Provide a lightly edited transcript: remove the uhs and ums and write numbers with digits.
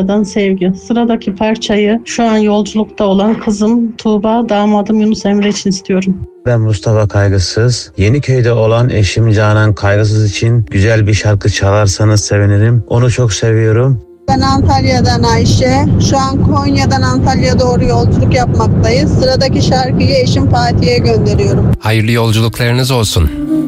Antalya'dan Sevgi. Sıradaki parçayı şu an yolculukta olan kızım Tuğba, damadım Yunus Emre için istiyorum. Ben Mustafa Kaygısız. Yeniköy'de olan eşim Canan Kaygısız için güzel bir şarkı çalarsanız sevinirim. Onu çok seviyorum. Ben Antalya'dan Ayşe. Şu an Konya'dan Antalya'ya doğru yolculuk yapmaktayız. Sıradaki şarkıyı eşim Fatih'e gönderiyorum. Hayırlı yolculuklarınız olsun.